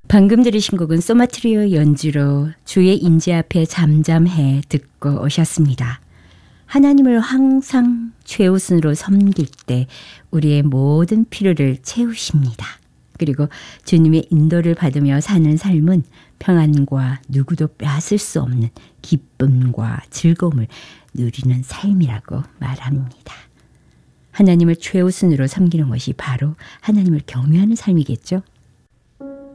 방금 들으신 곡은 소마트리오 연주로 주의 인재 앞에 잠잠해 듣고 오셨습니다. 하나님을 항상 최우선으로 섬길 때 우리의 모든 필요를 채우십니다. 그리고 주님의 인도를 받으며 사는 삶은 평안과 누구도 빼앗을 수 없는 기쁨과 즐거움을 누리는 삶이라고 말합니다. 하나님을 최우선으로 섬기는 것이 바로 하나님을 경외하는 삶이겠죠.